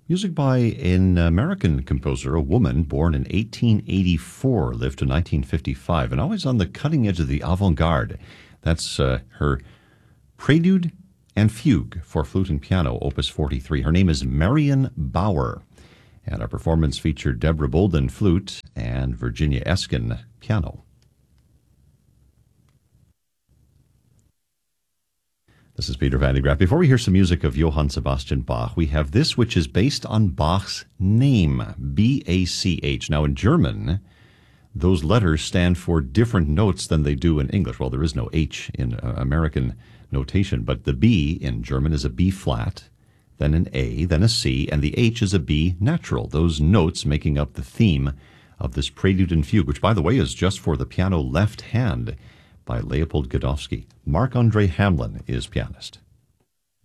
Music by an American composer, a woman born in 1884, lived to 1955, and always on the cutting edge of the avant-garde. That's her Prelude and Fugue for Flute and Piano, Opus 43. Her name is Marion Bauer, and our performance featured Deborah Bolden, flute, and Virginia Eskin, piano. This is Peter Van de Graaff. Before we hear some music of Johann Sebastian Bach, we have this, which is based on Bach's name, B-A-C-H. Now, in German, those letters stand for different notes than they do in English. Well, there is no H in American notation, but the B in German is a B flat, then an A, then a C, and the H is a B natural, those notes making up the theme of this Prelude and Fugue, which, by the way, is just for the piano left hand, by Leopold Godowsky. Marc-Andre Hamelin is pianist.